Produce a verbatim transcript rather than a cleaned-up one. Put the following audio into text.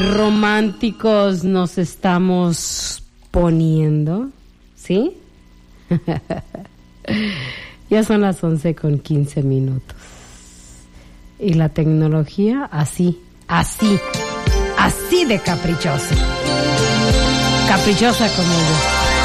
románticos nos estamos poniendo, ¿sí? Ya son las once con quince minutos. Y la tecnología así, así, así de caprichosa. Caprichosa como yo.